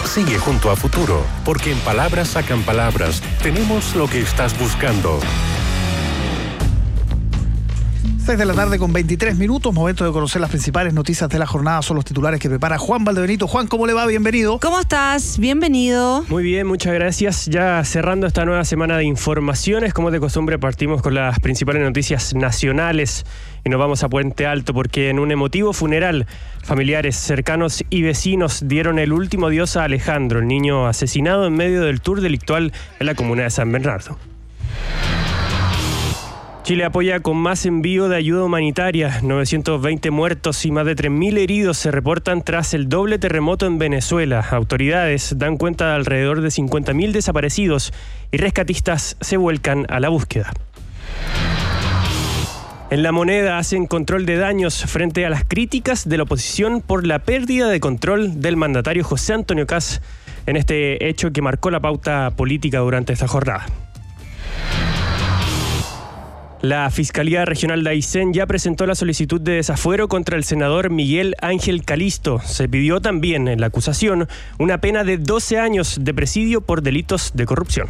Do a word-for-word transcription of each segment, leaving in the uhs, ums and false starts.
Sigue junto a Futuro, porque en Palabras Sacan Palabras tenemos lo que estás buscando. seis de la tarde con veintitrés minutos, momento de conocer las principales noticias de la jornada. Son los titulares que prepara Juan Valdebenito. Juan, ¿cómo le va? Bienvenido. ¿Cómo estás? Bienvenido. Muy bien, muchas gracias. Ya cerrando esta nueva semana de informaciones, como de costumbre partimos con las principales noticias nacionales y nos vamos a Puente Alto porque en un emotivo funeral, familiares, cercanos y vecinos dieron el último adiós a Alejandro, el niño asesinado en medio del tour delictual en la comuna de San Bernardo. Chile apoya con más envío de ayuda humanitaria. novecientos veinte muertos y más de tres mil heridos se reportan tras el doble terremoto en Venezuela. Autoridades dan cuenta de alrededor de cincuenta mil desaparecidos y rescatistas se vuelcan a la búsqueda. En La Moneda hacen control de daños frente a las críticas de la oposición por la pérdida de control del mandatario José Antonio Kast en este hecho que marcó la pauta política durante esta jornada. La Fiscalía Regional de Aysén ya presentó la solicitud de desafuero contra el senador Miguel Ángel Calisto. Se pidió también en la acusación una pena de doce años de presidio por delitos de corrupción.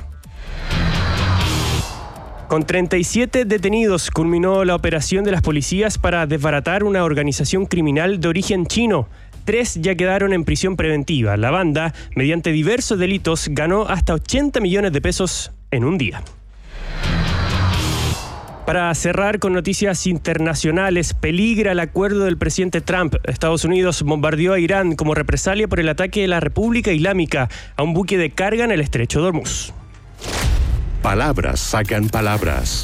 Con treinta y siete detenidos culminó la operación de las policías para desbaratar una organización criminal de origen chino. Tres ya quedaron en prisión preventiva. La banda, mediante diversos delitos, ganó hasta ochenta millones de pesos en un día. Para cerrar con noticias internacionales, peligra el acuerdo del presidente Trump. Estados Unidos bombardeó a Irán como represalia por el ataque de la República Islámica a un buque de carga en el estrecho de Hormuz. Palabras Sacan Palabras.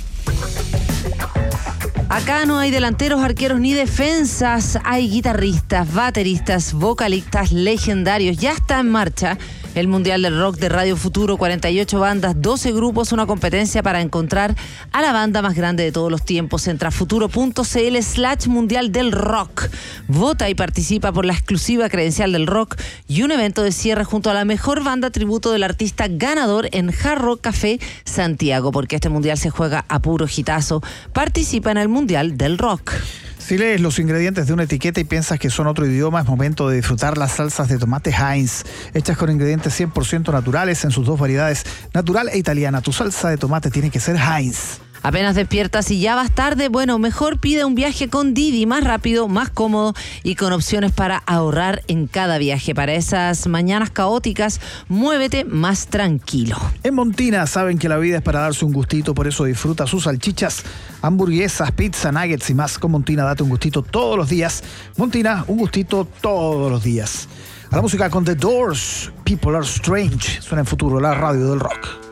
Acá no hay delanteros, arqueros ni defensas. Hay guitarristas, bateristas, vocalistas legendarios. Ya está en marcha el Mundial del Rock de Radio Futuro. cuarenta y ocho bandas, doce grupos, una competencia para encontrar a la banda más grande de todos los tiempos. Entra a futuro.cl slash Mundial del Rock. Vota y participa por la exclusiva credencial del rock y un evento de cierre junto a la mejor banda tributo del artista ganador en Hard Rock Café Santiago, porque este Mundial se juega a puro hitazo. Participa en el Mundial del Rock. Si lees los ingredientes de una etiqueta y piensas que son otro idioma, es momento de disfrutar las salsas de tomate Heinz, hechas con ingredientes cien por ciento naturales en sus dos variedades, natural e italiana. Tu salsa de tomate tiene que ser Heinz. Apenas despiertas y ya vas tarde, bueno, mejor pide un viaje con Didi, más rápido, más cómodo y con opciones para ahorrar en cada viaje. Para esas mañanas caóticas, muévete más tranquilo. En Montina saben que la vida es para darse un gustito, por eso disfruta sus salchichas, hamburguesas, pizza, nuggets y más. Con Montina date un gustito todos los días. Montina, un gustito todos los días. A la música con The Doors, People Are Strange. Suena en Futuro, la radio del rock.